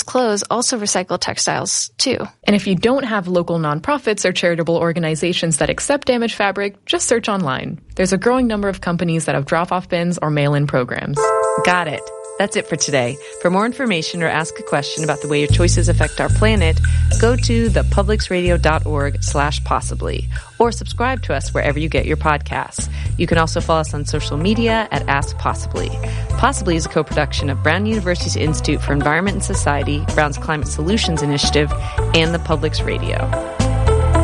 clothes also recycle textiles, too. And if you don't have local nonprofits or charitable organizations that accept damaged fabric, just search online. There's a growing number of companies that have drop-off bins or mail-in programs. Got it. That's it for today. For more information or ask a question about the way your choices affect our planet, go to thepublicsradio.org/possibly or subscribe to us wherever you get your podcasts. You can also follow us on social media at Ask Possibly. Possibly is a co-production of Brown University's Institute for Environment and Society, Brown's Climate Solutions Initiative, and the Public's Radio.